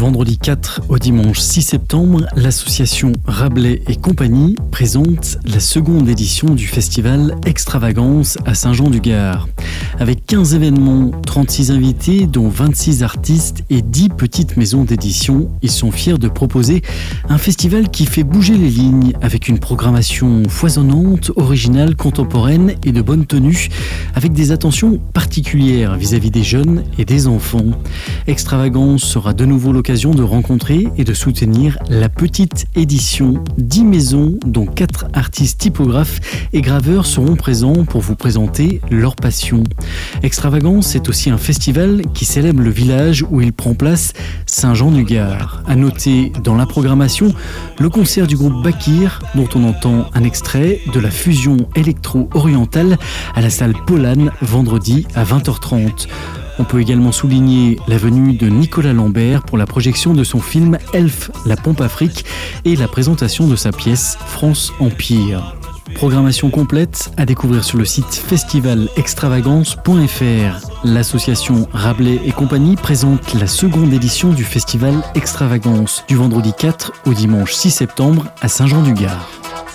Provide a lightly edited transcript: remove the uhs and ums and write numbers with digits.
vendredi 4 au dimanche 6 septembre, l'association Rabelais et compagnie présente la seconde édition du festival Extravagance à Saint-Jean-du-Gard. Avec 15 événements, 36 invités, dont 26 artistes et 10 petites maisons d'édition, ils sont fiers de proposer un festival qui fait bouger les lignes avec une programmation foisonnante, originale, contemporaine et de bonne tenue, avec des attentions particulières vis-à-vis des jeunes et des enfants. Extravagance sera de nouveau l'occasion de rencontrer et de soutenir la petite édition. 10 maisons, dont 4 artistes typographes et graveurs seront présents pour vous présenter leur passion. Extravagance est aussi un festival qui célèbre le village où il prend place, Saint-Jean-du-Gard. À noter dans la programmation le concert du groupe Bakir, dont on entend un extrait de la fusion électro-orientale à la salle Polane vendredi à 20h30. On peut également souligner la venue de Nicolas Lambert pour la projection de son film Elf, la pompe Afrique et la présentation de sa pièce France Empire. Programmation complète à découvrir sur le site festivalextravagance.fr. L'association Rabelais et compagnie présente la seconde édition du festival Extravagance du vendredi 4 au dimanche 6 septembre à Saint-Jean-du-Gard.